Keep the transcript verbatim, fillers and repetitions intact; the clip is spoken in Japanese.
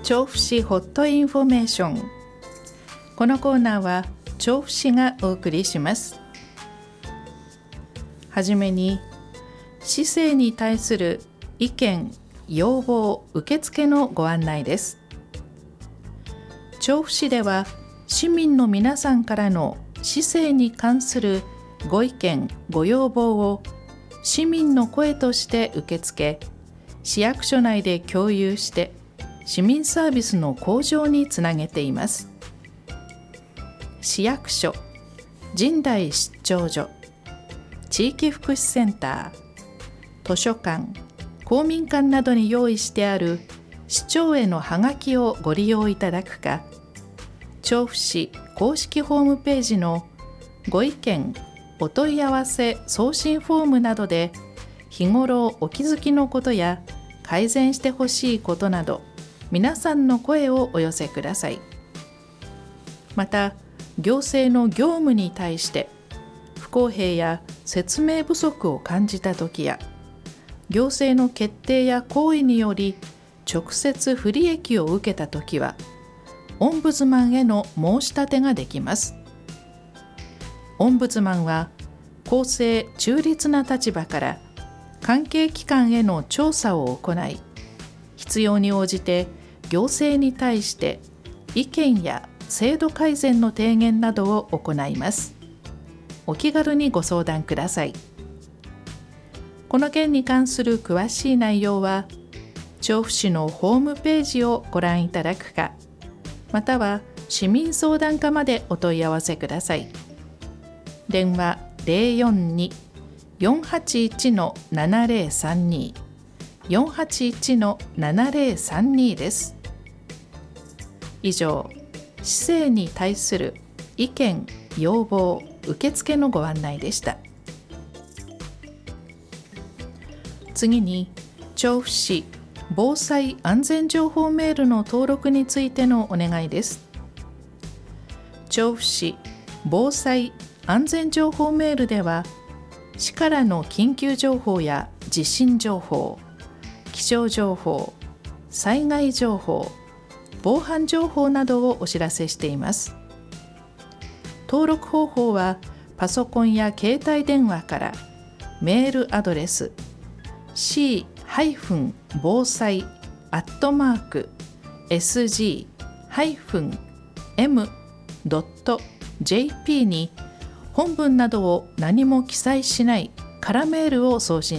調布市ホットインフォメーション。このコーナーは調布市がお送りします。はじめに、市政に対する意見・要望受付のご案内です。調布市では市民の皆さんからの市政に関するご意見・ご要望を市民の声として受け付け、市役所内で共有して市民サービスの向上につなげています。市役所、神代出張所、地域福祉センター、図書館、公民館などに用意してある市長へのハガキをご利用いただくか、調布市公式ホームページのご意見お問い合わせ送信フォームなどで日頃お気づきのことや改善してほしいことなど皆さんの声をお寄せください。また行政の業務に対して不公平や説明不足を感じたときや行政の決定や行為により直接不利益を受けたときはオンブズマンへの申し立てができます。オンブズマンは公正中立な立場から関係機関への調査を行い、必要に応じて行政に対して意見や制度改善の提言などを行います。お気軽にご相談ください。この件に関する詳しい内容は調布市のホームページをご覧いただくか、または市民相談課までお問い合わせください。電話 ゼロよんに よんはちいち ななゼロさんに よんはちいち ななゼロさんに です。以上、市政に対する意見・要望受付のご案内でした。次に、調布市防災安全情報メールの登録についてのお願いです。調布市防災安全情報メールでは、市からの緊急情報や地震情報、気象情報、災害情報、防犯情報などをお知らせしています。登録方法はパソコンや携帯電話からメールアドレス シー 防災 アットマーク エスジー エム ドット ジェーピー に本文などを何も記載しない空メールを送信